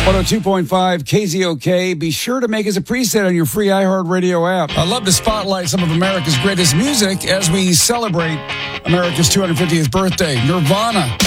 102.5 KZOK. Be sure to make us a preset on your free iHeartRadio app. I love to spotlight some of America's greatest music as we celebrate America's 250th birthday. Nirvana.